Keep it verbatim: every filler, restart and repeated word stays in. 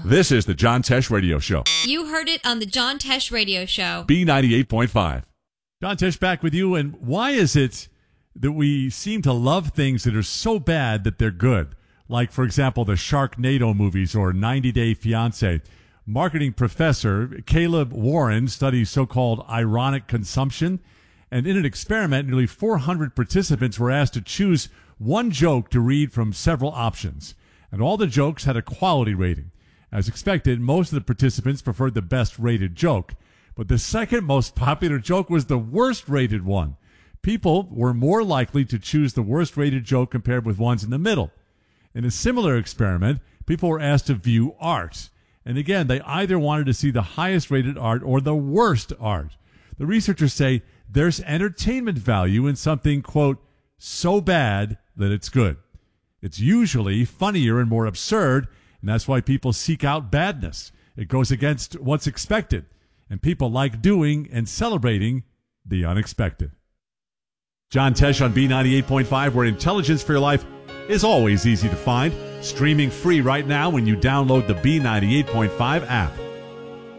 This is the John Tesh Radio Show. You heard it on the John Tesh Radio Show. B ninety-eight point five. John Tesh back with you. And why is it that we seem to love things that are so bad that they're good? Like, for example, the Sharknado movies or ninety day fiancé. Marketing professor Caleb Warren studies so-called ironic consumption. And in an experiment, nearly four hundred participants were asked to choose one joke to read from several options. And all the jokes had a quality rating. As expected, most of the participants preferred the best-rated joke. But the second most popular joke was the worst-rated one. People were more likely to choose the worst-rated joke compared with ones in the middle. In a similar experiment, people were asked to view art. And again, they either wanted to see the highest-rated art or the worst art. The researchers say there's entertainment value in something, quote, so bad that it's good. It's usually funnier and more absurd, and that's why people seek out badness. It goes against what's expected, and people like doing and celebrating the unexpected. John Tesh on B ninety-eight point five, where intelligence for your life is always easy to find. Streaming free right now when you download the B ninety-eight point five app.